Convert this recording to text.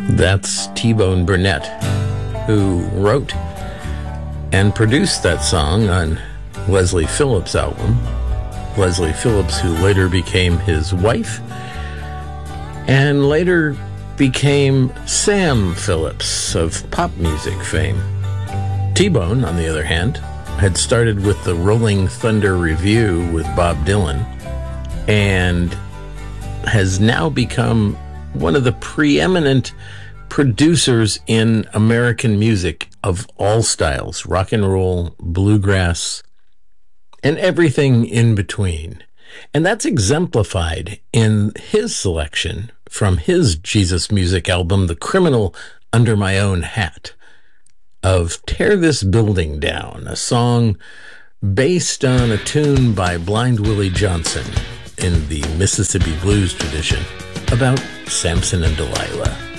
That's T-Bone Burnett, who wrote and produced that song on Leslie Phillips' album. Leslie Phillips, who later became his wife and later became Sam Phillips of pop music fame. T-Bone, on the other hand, had started with the Rolling Thunder Revue with Bob Dylan and has now become one of the preeminent producers in American music of all styles, rock and roll, bluegrass, and everything in between. And that's exemplified in his selection from his Jesus Music album, The Criminal Under My Own Hat, of Tear This Building Down, a song based on a tune by Blind Willie Johnson in the Mississippi blues tradition about Samson and Delilah.